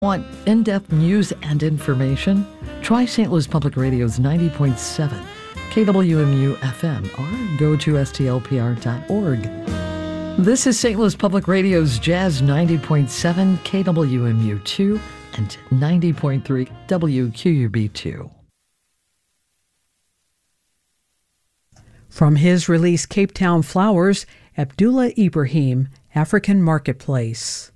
Want in-depth news and information? Try St. Louis Public Radio's 90.7 KWMU FM or go to stlpr.org. This is St. Louis Public Radio's Jazz 90.7 KWMU2 and 90.3 WQUB2. From his release Cape Town Flowers, Abdullah Ibrahim, African Marketplace.